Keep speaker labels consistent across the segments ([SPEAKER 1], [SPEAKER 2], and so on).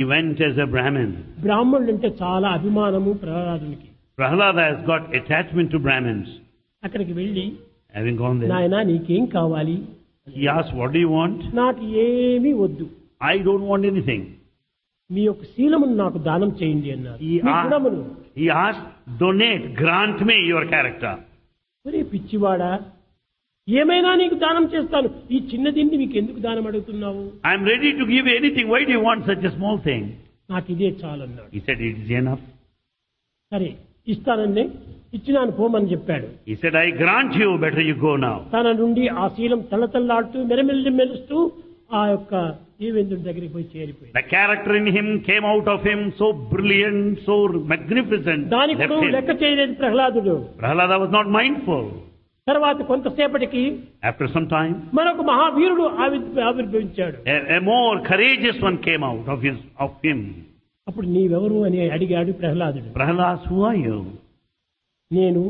[SPEAKER 1] He went as a Brahmin.
[SPEAKER 2] బ్రాహ్మణులు అంటే చాలా అభిమానము ప్రహ్లాదునికి.
[SPEAKER 1] Prahlada has got attachment to Brahmins.
[SPEAKER 2] అక్కడికి వెళ్ళి
[SPEAKER 1] Having gone there,
[SPEAKER 2] నాయనా నీకేం కావాలి?
[SPEAKER 1] he asked, what do you want?
[SPEAKER 2] నాకు ఏమీ వద్దు,
[SPEAKER 1] I don't want anything.
[SPEAKER 2] మీ యొక్క శీలమును నాకు దానం చేయండి అన్నారు. మీ గుణమును.
[SPEAKER 1] He asked, donate, grant me your character.
[SPEAKER 2] ఒరే పిచ్చివాడా, ఏమైనా నీకు దానం చేస్తాను, ఈ చిన్నదిండి నీకు ఎందుకు దానం అడుగుతున్నావు?
[SPEAKER 1] I am ready to give you anything. Why do you want such a small thing?
[SPEAKER 2] నాకు ఇదే చాలు అన్నాడు.
[SPEAKER 1] He said, it is enough.
[SPEAKER 2] సరే ఇస్తానండి, ఇచ్చినాను పోమని చెప్పాడు.
[SPEAKER 1] He said, I grant you, better you go now.
[SPEAKER 2] తన నుండి ఆ శీలం తల్లతల్లాడుతూ మెరుస్తూ ఆ యొక్క దేవేంద్రుడి దగ్గరికి పోయి చేరిపోయింది.
[SPEAKER 1] The character in him came out of him so brilliant, so magnificent.
[SPEAKER 2] దానికి కూడా లెక్క చేయలేదు ప్రహ్లాదుడు.
[SPEAKER 1] Prahlada was not mindful.
[SPEAKER 2] తర్వాత కొంతసేపటికి
[SPEAKER 1] After some time,
[SPEAKER 2] మరొక మహావీరుడు ఆవిర్భవించాడు.
[SPEAKER 1] a more courageous one came out of him.
[SPEAKER 2] అప్పుడు నీవెవరు అని అడిగాడు ప్రహ్లాదుడు.
[SPEAKER 1] Prahlad, who are you?
[SPEAKER 2] నేను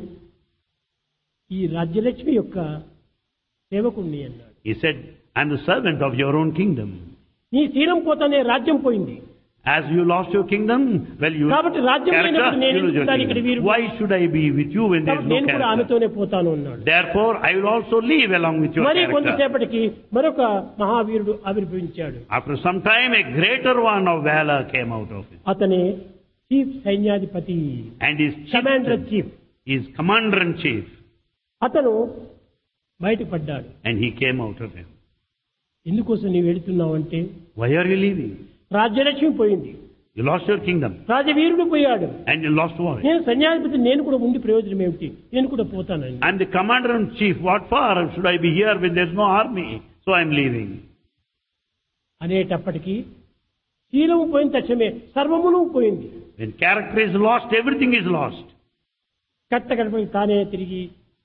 [SPEAKER 2] ఈ రాజ్యలక్ష్మి యొక్క సేవకుణ్ణి అన్నాడు.
[SPEAKER 1] He said, I am the servant of your own kingdom.
[SPEAKER 2] నీ శీలం పోతానే రాజ్యం పోయింది.
[SPEAKER 1] As you lost your kingdom, well, you
[SPEAKER 2] కాబట్టి రాజ్యం పోయినప్పుడు నేను ఎందుకు ఇక్కడ వీరు?
[SPEAKER 1] Why should I be with you when there is no
[SPEAKER 2] నేను కూడా
[SPEAKER 1] character?
[SPEAKER 2] ఆమెతోనే పోతాను అన్నాడు.
[SPEAKER 1] Therefore, I will also leave along with your
[SPEAKER 2] మరి
[SPEAKER 1] character.
[SPEAKER 2] కొంతసేపటికి మరొక మహావీరుడు ఆవిర్భవించాడు.
[SPEAKER 1] After some time, a greater one of valor came out of him.
[SPEAKER 2] అతనే chief సైన్యాధిపతి,
[SPEAKER 1] And his
[SPEAKER 2] commander chief.
[SPEAKER 1] his commander-in-chief.
[SPEAKER 2] అతను బయటకు పడ్డాడు.
[SPEAKER 1] And he came out of him.
[SPEAKER 2] ఎందుకోసం నీవు వెళుతున్నావు అంటే,
[SPEAKER 1] Why are you leaving?
[SPEAKER 2] Rajyalakshmi పోయింది,
[SPEAKER 1] You lost your kingdom.
[SPEAKER 2] రాజవీరుడు పోయాడు,
[SPEAKER 1] And you lost war.
[SPEAKER 2] నేను సైన్యాధిపతి, నేను కూడా ఉండి ప్రయోజనం ఏమిటి, నేను కూడా పోతానండి.
[SPEAKER 1] I'm the commander-in-chief. What for should I be here when there's no army? So I'm leaving.
[SPEAKER 2] అనేటప్పటికీ శీలము పోయిన తక్షణమే సర్వమును పోయింది.
[SPEAKER 1] When character is lost, everything is lost.
[SPEAKER 2] కట్టకడపై తానే తిరిగి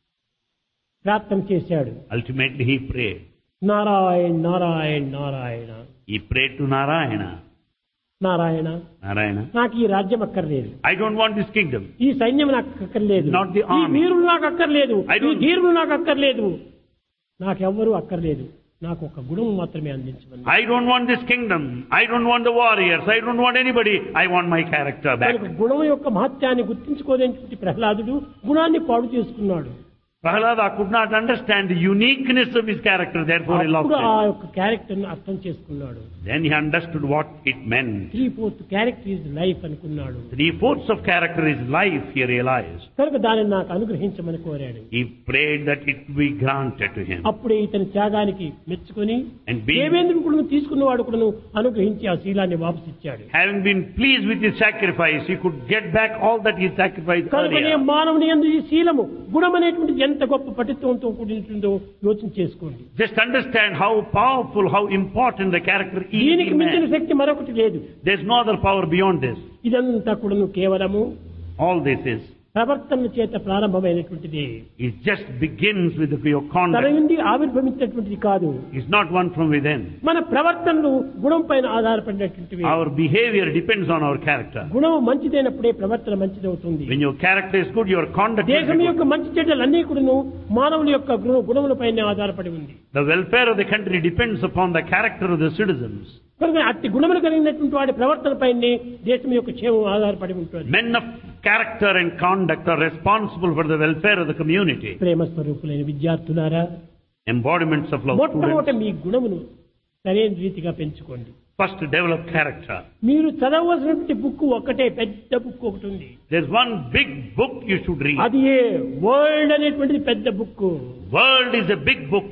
[SPEAKER 2] ప్రార్థన చేశాడు.
[SPEAKER 1] Ultimately, he prayed.
[SPEAKER 2] Narayana Narayana Narayana,
[SPEAKER 1] He prayed to Narayana.
[SPEAKER 2] Narayana,
[SPEAKER 1] Narayana,
[SPEAKER 2] నాకు ఈ రాజ్యం అక్కర్లేదు,
[SPEAKER 1] I don't want this kingdom.
[SPEAKER 2] ఈ సైన్యం నాకు అక్కర్లేదు,
[SPEAKER 1] Not the
[SPEAKER 2] ఈ
[SPEAKER 1] army.
[SPEAKER 2] వీరులు నాకు అక్కర్లేదు,
[SPEAKER 1] I
[SPEAKER 2] ఈ
[SPEAKER 1] don't-
[SPEAKER 2] ధీరులు నాకు అక్కర్లేదు, నాకెవ్వరూ అక్కర్లేదు, నాకు ఒక గుణం మాత్రమే అందించమని.
[SPEAKER 1] I don't want this kingdom. I don't want the warriors. I don't want anybody. I want my character back.
[SPEAKER 2] కనుక గుణం యొక్క మహత్యాన్ని గుర్తించుకోలేని ప్రహ్లాదుడు గుణాన్ని పాడు చేసుకున్నాడు.
[SPEAKER 1] Prahlada could not understand the uniqueness of his character, therefore he lost
[SPEAKER 2] అప్పుడు ఆ
[SPEAKER 1] it.
[SPEAKER 2] యొక్క క్యారెక్టర్ ను అర్థం చేసుకున్నాడు.
[SPEAKER 1] Then he understood what it meant.
[SPEAKER 2] 3/4 character is life అనుకున్నాడు.
[SPEAKER 1] 3/4 of character is life, he realized.
[SPEAKER 2] కనుక దానిని నాకు అనుగ్రహించమని కోరాడు.
[SPEAKER 1] He prayed that it be granted to him.
[SPEAKER 2] అప్పుడే ఇతని త్యాగానికి మెచ్చుకొని
[SPEAKER 1] And being,
[SPEAKER 2] దేవేంద్రుడు కూడా తీసుకున్నవాడు కూడా అనుగ్రహించి ఆ శీలాన్ని వాపసు ఇచ్చాడు.
[SPEAKER 1] having been pleased with his sacrifice, he could get back all that he sacrificed
[SPEAKER 2] కనుకనే
[SPEAKER 1] earlier.
[SPEAKER 2] మానవుని యందు ఈ శీలము గుణం అనేటువంటి ఎంత గొప్ప పటిత్వంతో కూడినటుందో యోచన చేసుకోండి.
[SPEAKER 1] Just understand how powerful, how important the character is
[SPEAKER 2] దీనికి
[SPEAKER 1] in
[SPEAKER 2] మించిన
[SPEAKER 1] man.
[SPEAKER 2] శక్తి మరొకటి లేదు.
[SPEAKER 1] There's no other power beyond this.
[SPEAKER 2] ఇదంతా కూడా కేవలము
[SPEAKER 1] All this is,
[SPEAKER 2] ప్రవర్తన చేత ప్రారంభమైనటువంటిది.
[SPEAKER 1] it just begins with your
[SPEAKER 2] తన
[SPEAKER 1] conduct.
[SPEAKER 2] నుండి ఆవిర్భవించినటువంటిది కాదు.
[SPEAKER 1] It's not one from within.
[SPEAKER 2] మన ప్రవర్తనలు గుణం పైన ఆధారపడినటువంటివి.
[SPEAKER 1] Our behavior depends on our character.
[SPEAKER 2] గుణం మంచిదైనప్పుడే ప్రవర్తన మంచిదవుతుంది.
[SPEAKER 1] When your character is good, your conduct will
[SPEAKER 2] దేశం
[SPEAKER 1] be
[SPEAKER 2] యొక్క
[SPEAKER 1] good.
[SPEAKER 2] మంచి చెడ్డలన్నీ కూడాను మానవుల యొక్క గుణములపైనే ఆధారపడి ఉంది.
[SPEAKER 1] The welfare of the country depends upon the character of the citizens.
[SPEAKER 2] కనుక అట్టి గుణములు కలిగినటువంటి వాడి ప్రవర్తన పైనే దేశం యొక్క క్షేమం ఆధారపడి ఉంటుంది.
[SPEAKER 1] Men of character and conduct are responsible for the welfare of the community.
[SPEAKER 2] ప్రేమ స్వరూపులైన విద్యార్థులారా,
[SPEAKER 1] Embodiments of love.
[SPEAKER 2] మొట్టమొదట
[SPEAKER 1] Students,
[SPEAKER 2] మీ గుణమును సరైన రీతిగా పెంచుకోండి.
[SPEAKER 1] first develop character.
[SPEAKER 2] మీరు చదవవలసినటువంటి బుక్ ఒకటే, పెద్ద బుక్ ఒకటి ఉంది.
[SPEAKER 1] There's one big book you should read.
[SPEAKER 2] అది ఏ వరల్డ్ అనేటువంటిది పెద్ద book.
[SPEAKER 1] World is a big book.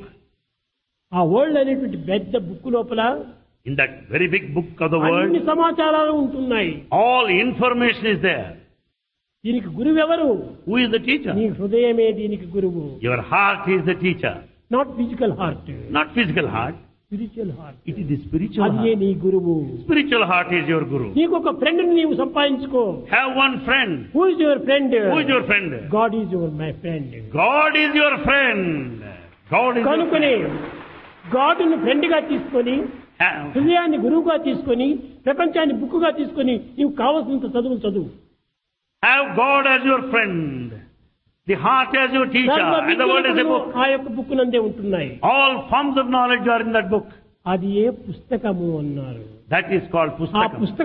[SPEAKER 2] ఆ వరల్డ్ అనేటువంటి పెద్ద బుక్ లోపల
[SPEAKER 1] In that very big book of the
[SPEAKER 2] అన్ని
[SPEAKER 1] world,
[SPEAKER 2] సమాచారాలు ఉంటున్నాయి.
[SPEAKER 1] all information is there.
[SPEAKER 2] దీనికి గురువు ఎవరు?
[SPEAKER 1] Who is the teacher?
[SPEAKER 2] నీ హృదయమే దీనికి గురువు.
[SPEAKER 1] Your heart is the teacher.
[SPEAKER 2] Not physical heart,
[SPEAKER 1] Not physical heart.
[SPEAKER 2] Spiritual heart.
[SPEAKER 1] It is the spiritual
[SPEAKER 2] అదే
[SPEAKER 1] heart.
[SPEAKER 2] నీ గురువు.
[SPEAKER 1] Spiritual heart is your guru.
[SPEAKER 2] నీకు ఒక ఫ్రెండ్ నీవు సంపాదించుకో.
[SPEAKER 1] Have one friend.
[SPEAKER 2] Who is your friend?
[SPEAKER 1] Who is your friend?
[SPEAKER 2] God is your my friend.
[SPEAKER 1] God is your friend. God is your
[SPEAKER 2] కనుకనే
[SPEAKER 1] friend.
[SPEAKER 2] గాడ్ను friend గా తీసుకొని,
[SPEAKER 1] Have,
[SPEAKER 2] హృదయాన్ని గురువుగా తీసుకొని, ప్రపంచాన్ని బుక్కుగా తీసుకొని నీవు కావలసినంత చదువు చదువు.
[SPEAKER 1] have God as your friend. The heart as your teacher.
[SPEAKER 2] సర్వ
[SPEAKER 1] And the world is a
[SPEAKER 2] విద్యలు
[SPEAKER 1] book.
[SPEAKER 2] ఆ యొక్క బుక్ నందే ఉంటున్నాయి.
[SPEAKER 1] All forms of knowledge are in that book.
[SPEAKER 2] అది ఏ పుస్తకము అన్నారు.
[SPEAKER 1] That is called
[SPEAKER 2] ఆ
[SPEAKER 1] Pustakam.
[SPEAKER 2] పుస్తకం